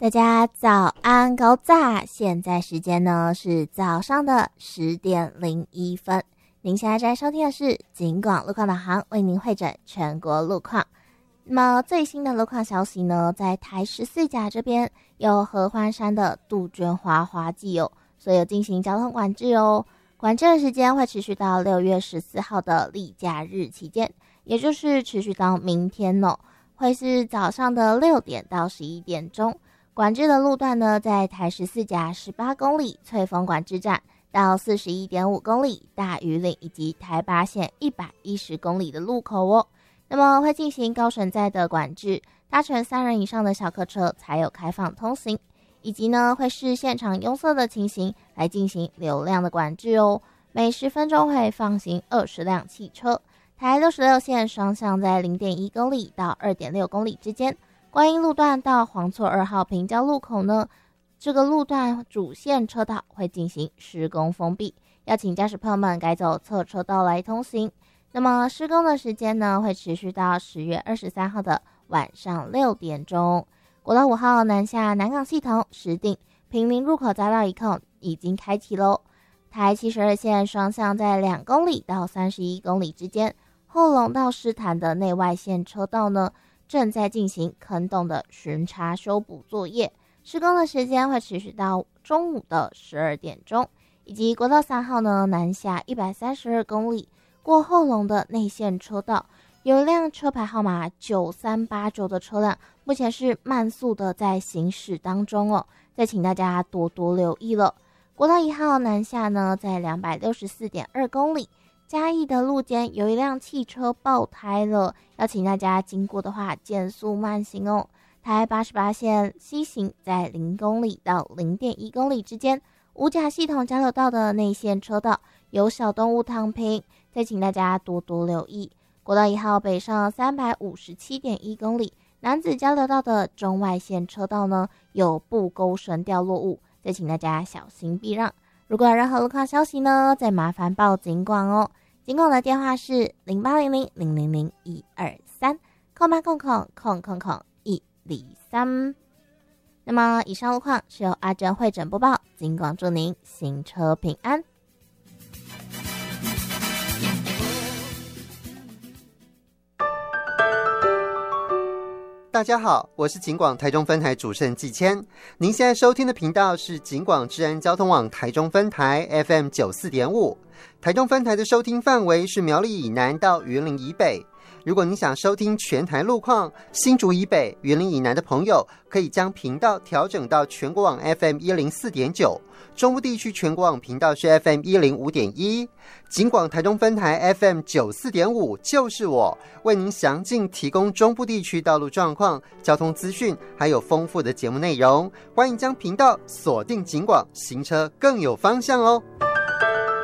大家早安高炸，现在时间呢是早上的10点01分。您现在在收听的是警广路况导航，为您汇整全国路况。那么最新的路况消息呢，在台14甲这边有合欢山的杜鹃花花季哦，所以有进行交通管制哦。管制的时间会持续到6月14号的例假日期间，也就是持续到明天哦，会是早上的6点到11点钟。管制的路段呢，在台14甲18公里翠峰管制站到 41.5 公里大屿岭以及台八线110公里的路口哦。那么会进行高乘载的管制，搭乘3人以上的小客车才有开放通行，以及呢会视现场拥塞的情形来进行流量的管制哦。每10分钟会放行20辆汽车。台66线双向在 0.1 公里到 2.6 公里之间。观音路段到黄厝2号平交路口呢，这个路段主线车道会进行施工封闭，要请驾驶朋友们改走侧车道来通行。那么施工的时间呢，会持续到10月23号的晚上6点钟。国道5号南下南港系统石碇坪林入口匝道一控已经开启喽。台72线双向在2公里到31公里之间，后龙到狮潭的内外线车道呢，正在进行坑洞的巡查修补作业，施工的时间会持续到中午的12点钟。以及国道3号呢，南下132公里过后龙的内线车道，有一辆车牌号码9389的车辆，目前是慢速的在行驶当中哦，再请大家多多留意了。国道1号南下呢，在 264.2 公里嘉义的路肩有一辆汽车爆胎了，要请大家经过的话减速慢行哦。台88线西行在0公里到 0.1 公里之间，五甲系统交流道的内线车道有小动物躺平，再请大家多多留意。国道1号北上 357.1 公里楠梓交流道的中外线车道呢，有布钩绳掉落物，再请大家小心避让。如果有任何路况消息呢，再麻烦报警广哦。警广的电话是0800000123，0800000123。那么以上路况是由阿珍会诊播报，警广祝您行车平安。 大家好，我是警广台中分台主持人季谦。您现在收听的频道是警广治安交通网台中分台 FM 94.5。台中分台的收听范围是苗栗以南到云林以北。如果您想收听全台路况，新竹以北、云林以南的朋友可以将频道调整到全国网 FM 104.9，中部地区全国网频道是 FM 105.1。警广台中分台 FM 94.5就是我，为您详尽提供中部地区道路状况、交通资讯，还有丰富的节目内容。欢迎将频道锁定警广，行车更有方向哦。